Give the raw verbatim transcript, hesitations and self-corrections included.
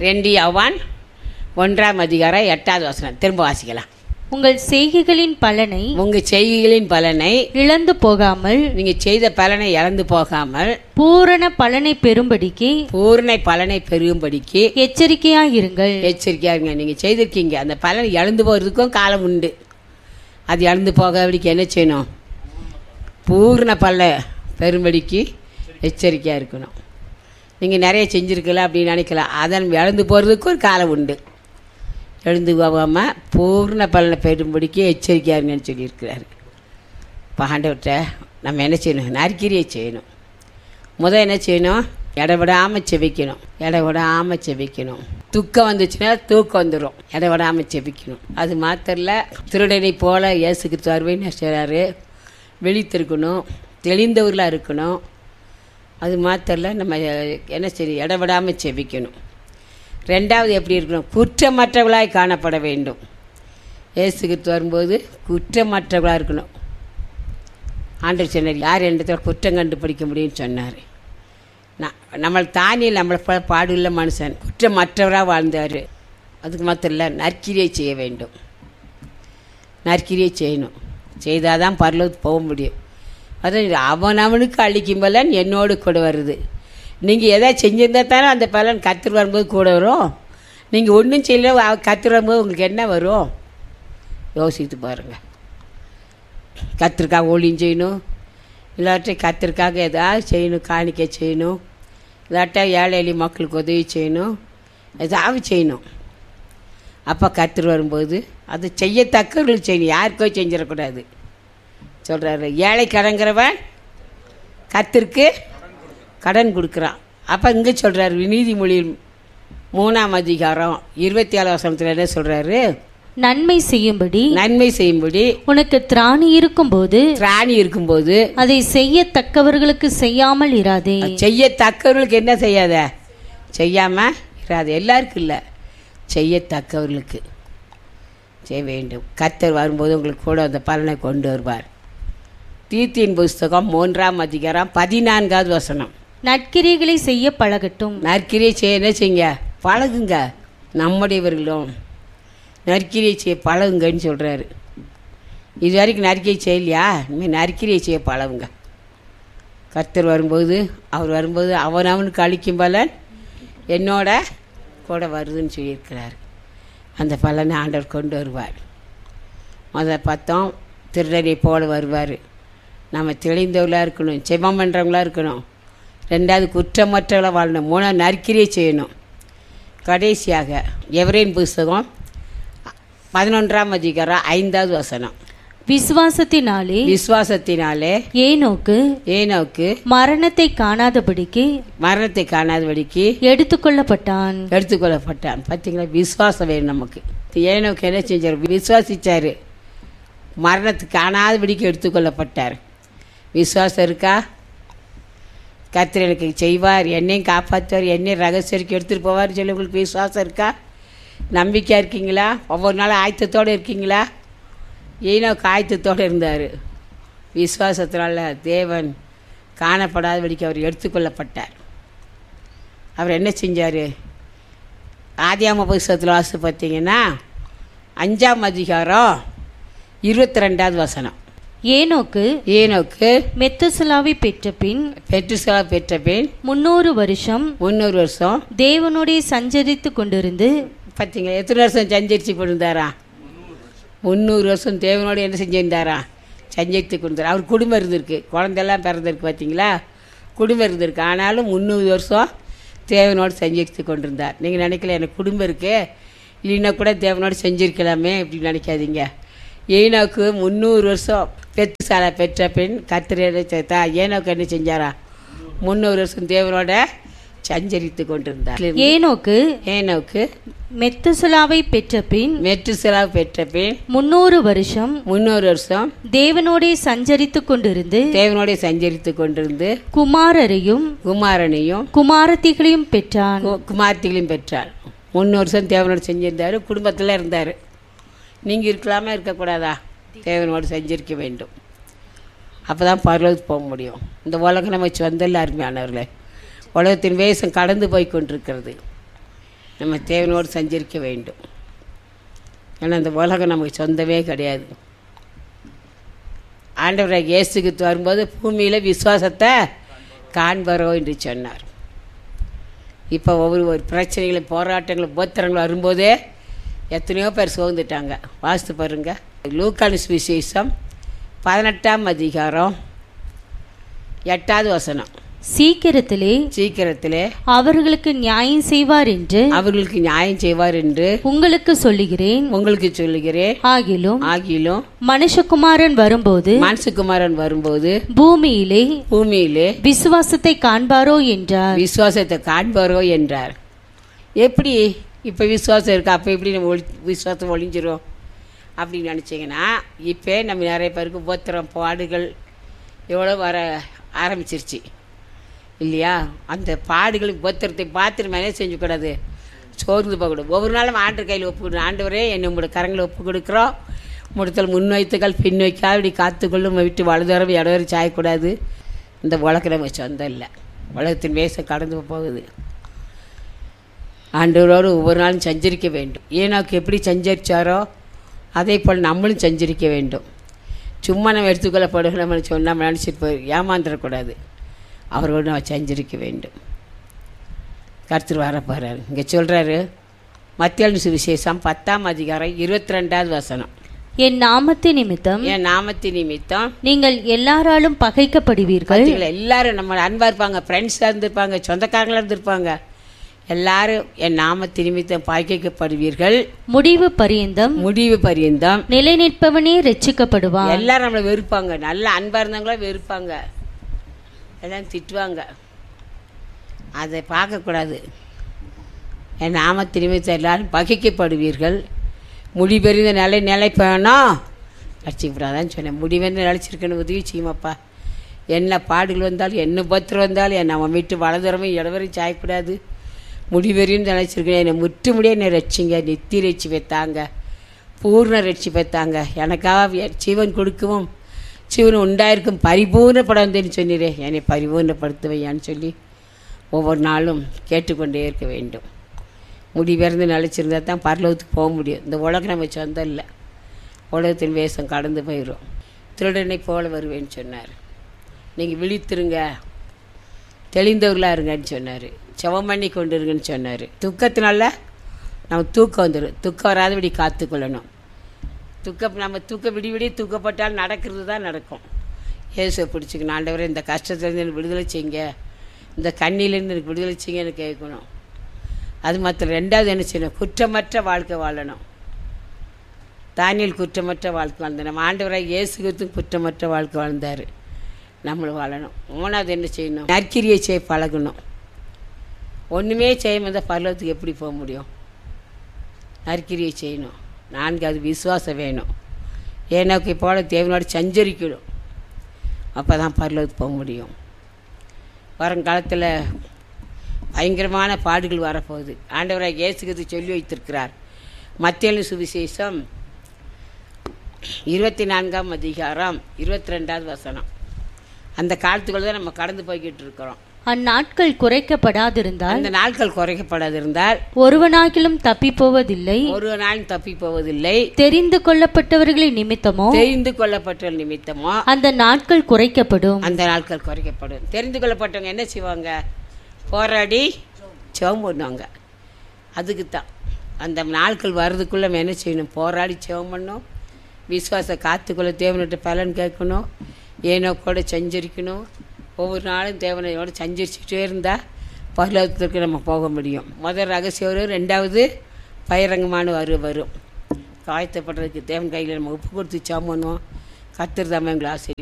ரெண்டு யோவான் ஒன்றாம் அதிகாரம் எட்டாவது வசனம் திரும்ப வாசிக்கலாம். உங்கள் செய்கைகளின் பலனை உங்கள் செய்கைகளின் பலனை இழந்து போகாமல் நீங்கள் செய்த பலனை இழந்து போகாமல் பூரண பலனை பெறும்படிக்கு பூரண பலனை பெறும்படிக்கு எச்சரிக்கையாயிருங்கள். எச்சரிக்கையா இருங்க. நீங்கள் செய்திருக்கீங்க, அந்த பலனை இழந்து போகிறதுக்கும் காலம் உண்டு. அது இழந்து போகாதபடிக்கு என்ன செய்யணும்? பூர்ண பலனை பெறும்படிக்கு எச்சரிக்கையாக இருக்கணும். நீங்கள் நிறைய செஞ்சுருக்கலாம் அப்படின்னு நினைக்கலாம், அதன் இழந்து போகிறதுக்கு ஒரு காலம் உண்டு. எழுந்து போகாமல் பூர்ண பலனை பெறும்படிக்கு எச்சரிக்கையாக இருங்கன்னு சொல்லியிருக்கிறாரு. இப்போ ஆண்டவர்கிட்ட நம்ம என்ன செய்யணும்? நற்கிரியை செய்யணும். முதல் என்ன செய்யணும்? இடவிடாமல் செபிக்கணும். இடவிடாமல் செபிக்கணும். துக்கம் வந்துச்சுன்னா தூக்கம் வந்துடும். இடவிடாமல் செபிக்கணும். அது மாத்திரல, திருடனை போல இயேசு கிறிஸ்து வருவேன்னு செய்கிறாரு. விழித்திருக்கணும், தெளிந்தவர்களாக இருக்கணும். அது மாத்திரல, நம்ம என்ன சரி இடவிடாமல் செபிக்கணும். ரெண்டாவது எப்படி இருக்கணும்? குற்றமற்றவர்களாய் காணப்பட வேண்டும். இயேசு கிறிஸ்து வரும்போது குற்றமற்றவர்களாக இருக்கணும். ஆண்டவர் சொன்னார், யார் இடத்துல குற்றம் கண்டுபிடிக்க முடியும்னு சொன்னார். நான் நம்மளை தானே நம்மளை பாடுள்ள மனுஷன் குற்றமற்றவராக வாழ்ந்தார். அதுக்கு மாத்திரம் இல்லை, நற்கிரியை செய்ய வேண்டும். நற்கிரியை செய்யணும். செய்தால் தான் பரலோகத்துக்கு போக முடியும். அதான் அவன் அவனுக்கு அழிக்கும் பலன் என்னோடு கூட வருது. நீங்கள் எதாவது செஞ்சுருந்தா தானே அந்த பலன் கர்த்தர் வரும்போது கூட வரும். நீங்கள் ஒன்றும் செய்யல, கர்த்தர் வரும்போது உங்களுக்கு என்ன வரும்? யோசித்து பாருங்கள். கர்த்தருக்காக ஊழியம் செய்யணும், இல்லாட்டி கர்த்தருக்காக எதாவது செய்யணும், காணிக்கை செய்யணும், இல்லாட்டா ஏழை எளிய மக்களுக்கு உதவி செய்யணும், எதாவது செய்யணும். அப்போ கர்த்தர் வரும்போது அது செய்யத்தக்கவர்கள் செய்யணும், யாருக்கோ செஞ்சிடக்கூடாது சொல்கிறாரு. ஏழை கடங்கிறவன் கர்த்தருக்கு கடன் கொடுக்குறான். அப்போ இங்கே சொல்கிறார், நீதிமொழி மூணாம் அதிகாரம் இருபத்தி ஏழு வசனத்தில் என்ன சொல்கிறாரு? நன்மை செய்யும்படி நன்மை செய்யும்படி உனக்கு திராணி இருக்கும்போது திராணி இருக்கும்போது அதை செய்யத்தக்கவர்களுக்கு செய்யாமல் இராதே. செய்யத்தக்கவர்களுக்கு என்ன செய்யாத? செய்யாமல் இராது. எல்லாருக்கும் இல்லை, செய்யத்தக்கவர்களுக்கு செய்ய வேண்டும். கர்த்தர் வரும்போது உங்களுக்கு கூட அந்த பலனை கொண்டு வருவார். தீத்தின் புஸ்தகம் மூன்றாம் அதிகாரம் பதினான்காவது வசனம். நற்கிரிகளை செய்ய பழகட்டும். நற்கிரியை செய்ய என்ன செய்யுங்க? பழகுங்க. நம்முடையவர்களும் நற்கிரியை செய்ய பழகுங்கன்னு சொல்கிறாரு. இது வரைக்கும் நற்கிரியை செய்யலையா? இனிமேல் நற்கிரியை செய்ய பழகுங்க. கர்த்தர் வரும்போது அவர் வரும்போது அவன் அவனுக்கு அளிக்கும் பலன் என்னோட கூட வருதுன்னு சொல்லியிருக்கிறார். அந்த பலனை ஆண்டவர் கொண்டு வருவார். முதல் பார்த்தோம், திருடனை போல வருவார். நம்ம தெளிந்தவர்களாக இருக்கணும், செபம் பண்ணுறவங்களாக இருக்கணும். ரெண்டாவது குற்றமற்றவர்களாக வாழணும். மூணாவது நற்கிரியை செய்யணும். கடைசியாக எவரேன் புஸ்தகம் பதினொன்றாம் அதிகாரம் ஐந்தாவது வசனம். விசுவாசத்தினாலே விசுவாசத்தினாலே ஏனோக்கு ஏனோக்கு மரணத்தை காணாதபடிக்கு மரணத்தை காணாதபடிக்கு எடுத்துக்கொள்ளப்பட்டான் எடுத்துக்கொள்ளப்பட்டான் பார்த்தீங்களா? விசுவாசம் வேணும் நமக்கு. ஏனோக்கு என்ன செஞ்சார்? விசுவாசிச்சார், மரணத்துக்கு காணாதபடிக்கு எடுத்துக்கொள்ளப்பட்டார். விசுவாசம் இருக்கா? கர்த்தர் எனக்கு செய்வார், என்னையும் காப்பாற்றுவார், என்னையும் ரகசியருக்கு எடுத்துகிட்டு போவார்னு சொல்லி உங்களுக்கு விசுவாசம் இருக்கா? நம்பிக்கையாக இருக்கீங்களா? ஒவ்வொரு நாளும் ஆயத்தத்தோடு இருக்கீங்களா? ஏனோக்கு ஆயத்தத்தோடு இருந்தார். விசுவாசத்தினால தேவன் காணப்படாதபடிக்கு அவர் எடுத்துக்கொள்ளப்பட்டார். அவர் என்ன செஞ்சார்? ஆதியாகம புஸ்தகத்தில் வாசி பார்த்தீங்கன்னா அஞ்சாம் அதிகாரம் இருபத்தி ரெண்டாவது வசனம். ஏனோக்கு ஏனோக்கு மெத்துசலாவை பெற்ற பின் பெற்றுசலா பெற்ற பின் முன்னூறு வருஷம் முந்நூறு வருஷம் தேவனுடைய சஞ்சரித்து கொண்டிருந்து. பார்த்தீங்களா? எத்தனை வருஷம் சஞ்சரித்து கொண்டிருந்தாரா? முந்நூறு வருஷம் தேவனோடு என்ன செஞ்சிருந்தாரா? சஞ்சரித்து கொண்டிருந்தார். அவர் குடும்பம் இருந்திருக்கு, குழந்தையெல்லாம் பிறந்திருக்கு. பார்த்தீங்களா? குடும்பம் இருந்திருக்கு. ஆனாலும் முந்நூறு வருஷம் தேவனோடு சஞ்சரித்து கொண்டிருந்தார். நீங்கள் நினைக்கல எனக்கு குடும்பம் இருக்குது இல்லைன்னா கூட தேவனோடு செஞ்சுருக்கலாமே அப்படின்னு நினைக்காதீங்க. ஏனோக்கு முந்நூறு வருஷம் பெத்துசாலா பெற்ற பின் கர்த்தர் சேர்த்தா ஏனோக்கு என்ன செஞ்சாரா? முந்நூறு வருஷம் தேவனோட சஞ்சரித்து கொண்டிருந்தார். ஏனோக்கு ஏனோக்கு மெத்துசலாவை பெற்ற பின் மெத்துசலா பெற்ற பின் முன்னூறு வருஷம் முந்நூறு வருஷம் தேவனோட சஞ்சரித்து கொண்டிருந்து தேவனோட சஞ்சரித்து கொண்டிருந்து குமாரரையும் குமாரனையும் குமாரத்திகளையும் பெற்றான். குமாரத்திகளையும் பெற்றார். முந்நூறு வருஷம் தேவனோடு செஞ்சிருந்தார், குடும்பத்தில் இருந்தார். நீங்கள் இருக்கலாமா? இருக்கக்கூடாதா? தேவனோடு செஞ்சிருக்க வேண்டும். அப்போ தான் பரலோகத்துக்கு போக முடியும். இந்த உலகம் நம்ம வச்சு வந்தல்ல அருமையானவர்களே. உலகத்தின் வேஷம் கடந்து போய் கொண்டிருக்கிறது. நம்ம தேவனோடு சஞ்சரிக்க வேண்டும். ஏன்னா இந்த உலகம் நமக்கு சொந்தமே கிடையாது. ஆண்டவராக இயேசுக்கு வரும்போது பூமியில் விசுவாசத்தை காண்பரோ என்று சொன்னார். இப்போ ஒவ்வொரு ஒரு பிரச்சனைகளும் போராட்டங்களும் உபத்திரங்களும் வரும்போதே எத்தனையோ பேர் சோர்ந்துட்டாங்க. வாசித்து பாருங்க. லூக்கான சுவிசேஷம் பதினெட்டாம் அதிகாரம் எட்டாவது வசனம். சீக்கிரத்திலே சீக்கிரத்திலே அவர்களுக்கு நியாயம் செய்வார் என்று அவர்களுக்கு நியாயம் செய்வார் என்று உங்களுக்கு சொல்லுகிறேன். உங்களுக்கு சொல்லுகிறேன். ஆகிலும் ஆகிலும் மனுஷகுமாரன் வரும்போது மனுஷகுமாரன் வரும்போது பூமியிலே பூமியிலே விசுவாசத்தை காண்பாரோ என்றார். விசுவாசத்தை காண்பாரோ என்றார். எப்படி இப்போ விசுவாசம் இருக்கா, அப்போ எப்படி நம்ம ஒளி விசுவாசம் ஒழிஞ்சிரும் அப்படின்னு நினச்சிங்கன்னா, இப்போ நம்ம நிறைய பேருக்கு உபத்திரம் பாடுகள் எவ்வளோ வர ஆரம்பிச்சிருச்சு இல்லையா? அந்த பாடுகள் உபத்திரத்தை பார்த்து நம்ம என்ன செஞ்சுக்கூடாது, சோர்ந்து போகக்கூடாது. ஒவ்வொரு நாளும் ஆண்டு கையில் ஒப்பு கொடுக்கணும். ஆண்டவரே என்னை உங்களோட கரங்களை ஒப்பு கொடுக்குறோம், முடுத்தல் முன்வைத்துக்கள் பின் வைக்காது இப்படி காத்துக்கொள்ளும் விட்டு வலதுவரம் இடவரை சாயக்கூடாது. இந்த உலகம் நம்ம சொந்தம் இல்லை, உலகத்தின் வேஷம் கடந்து போகுது. ஆண்டவரோடு ஒவ்வொரு நாளும் சஞ்சரிக்க வேண்டும். ஏனாக்கு எப்படி சஞ்சரித்தாரோ அதே போல் நம்மளும் சஞ்சரிக்க வேண்டும். சும்மா நம்ம எடுத்துக்கொள்ளப்படுவோம் நம்ம சொன்னால் நம்ம நினச்சிட்டு போய் ஏமாந்துடக்கூடாது. அவரோடு நம்ம சஞ்சரிக்க வேண்டும். கர்த்தர் வர போகிறாரு. இங்கே சொல்கிறாரு மத்தேயு சுவிசேஷம் பத்தாம் அதிகாரம் இருபத்தி ரெண்டாவது வசனம். என் நாமத்து நிமித்தம் என் நாமத்து நிமித்தம் நீங்கள் எல்லாராலும் பகைக்கப்படுவீர்கள். எல்லாரும் நம்ம அன்பாக இருப்பாங்க, ஃப்ரெண்ட்ஸாக இருந்திருப்பாங்க, சொந்தக்காரங்களாக இருந்திருப்பாங்க. எல்லாரும் என் நாமத்து நிமித்தம் பகைக்கப்படுவீர்கள். முடிவு பரியந்தம் முடிவு பரியந்தம் நிலை நிற்பவனே ரட்சிக்கப்படுவான். எல்லாரும் நம்மளை வெறுப்பாங்க, நல்ல அன்பாக இருந்தவங்களா வெறுப்பாங்க, எல்லாம் திட்டுவாங்க. அதை பார்க்கக்கூடாது. என் நாமத்து நிமித்தம் எல்லாரும் பகைக்கப்படுவீர்கள். முடிவெறிந்த நிலை நிலைப்பேனும் ரட்சிக்கப்படாதான்னு சொன்னேன். முடிவெறிந்து நிலைச்சிருக்கணும். உதவி செய்யுமாப்பா. என்ன பாடுகள் வந்தாலும் என்ன பத்திரம் வந்தாலும் என் நம்ம வீட்டு வலதுறமே இடவரையும் சாயக்கூடாது. முடிவெறியும் நினைச்சிருக்கேன். என்னை முற்று முடிய என்னை ரட்சிங்க, நெத்தி ரட்சி வைத்தாங்க, பூர்ண ரட்சி வைத்தாங்க. எனக்காக ஜீவன் கொடுக்கவும் ஜீவன் உண்டாயிருக்கும் பரிபூர்ணப்படாதுன்னு சொன்னீரே, என்னை பரிபூர்ணப்படுத்துவையான்னு சொல்லி ஒவ்வொரு நாளும் கேட்டுக்கொண்டே இருக்க வேண்டும். முடிவெறிந்து நிலைச்சிருந்தா தான் பரலோகத்துக்கு போக முடியும். இந்த உலகம் நம்ம சொந்தம் இல்லை, உலகத்தின் வேஷம் கடந்து போயிடும். திருடனை போல வருவேன்னு சொன்னார். நீங்கள் விழித்திருங்க, தெளிந்தவர்களாக இருங்கன்னு சொன்னார். செவம் பண்ணி கொண்டு இருங்கன்னு சொன்னார். துக்கத்தினால நம்ம தூக்கம் வந்துடும். துக்கம் வராதபடி காத்துக்கொள்ளணும். துக்கம் நம்ம தூக்க விடி விடி தூக்கப்பட்டால் நடக்கிறது தான் நடக்கும். இயேசுவை பிடிச்சிக்கணும். ஆண்டவரே இந்த கஷ்டத்துலேருந்து எனக்கு விடுதலை செய்யுங்க, இந்த கண்ணிலேருந்து எனக்கு விடுதலை செய்யுங்கன்னு கேட்கணும். அது மாத்திரம். ரெண்டாவது என்ன செய்யணும், குற்றமற்ற வாழ்க்கை வாழணும். தானியேல் குற்றமற்ற வாழ்க்கை வாழ்ந்தார். நம்ம ஆண்டவராக இயேசு கிறிஸ்து குற்றமற்ற வாழ்க்கை வாழ்ந்தார். நம்மளும் வாழணும். மூணாவது என்ன செய்யணும், நற்கிரியை செய்ய பழகணும். ஒன்றுமே செய்யாமல் இருந்தால் பரலோகத்துக்கு எப்படி போக முடியும்? நற்கிரியை செய்யணும். நான்காவது விசுவாசம் வேணும். ஏனோக்கை போல தேவனோடு சஞ்சரிக்கணும். அப்போ தான் பரலோகத்துக்கு போக முடியும். வருங்காலத்தில் பயங்கரமான பாடுகள் வரப்போகுது. ஆண்டவராக இயேசுக்கு சொல்லி வைத்திருக்கிறார். மத்தேயு சுவிசேஷம் இருபத்தி நான்காம் அதிகாரம் இருபத்தி ரெண்டாவது வசனம். அந்த காலத்துக்குள்ள தான் நம்ம கடந்து போய்கிட்டு இருக்கிறோம். அந்நாட்கள் குறைக்கப்படாதிருந்தால் அந்த நாட்கள் குறைக்கப்படாதிருந்தால் ஒருவனாகிலும் தப்பி போவதில்லை, ஒரு நாளும் தப்பி போவதில்லை. தெரிந்து கொள்ளப்பட்டவர்களின் நிமித்தமோ தெரிந்து கொள்ளப்பட்ட நிமித்தமோ அந்த நாட்கள் குறைக்கப்படும். அந்த நாட்கள் குறைக்கப்படும். தெரிந்து கொள்ளப்பட்டவங்க என்ன செய்வாங்க, போராடி செவம் பண்ணுவாங்க. அதுக்கு தான் அந்த நாட்கள் வர்றதுக்குள்ளே நம்ம என்ன செய்யணும், போராடி செவம் பண்ணணும். விசுவாச காத்துக்குள்ள தேவனிட்ட பலன் கேட்கணும். ஏனோ கூட சஞ்சரிக்கணும். ஒவ்வொரு நாளும் தேவனையோடு சஞ்சரிச்சுட்டே இருந்தால் பரலோகத்திற்கு நம்ம போக முடியும். முதல் ரகசியம் வரும், ரெண்டாவது பயிரங்கமான வரு வரும். காயத்தப்படுறதுக்கு தேவன் கையில் நம்ம உப்பு கொடுத்து சாம் பண்ணுவோம். கர்த்தர் தாமே எங்களை ஆசீர்வதிப்பார்.